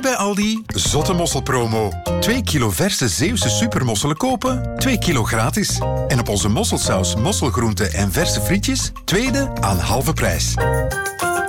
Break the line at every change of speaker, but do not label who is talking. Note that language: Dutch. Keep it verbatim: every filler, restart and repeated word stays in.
bij Aldi. Zotte mosselpromo. twee kilo verse Zeeuwse supermosselen kopen, twee kilo gratis. En op onze mosselsaus, mosselgroenten en verse frietjes, tweede aan halve prijs.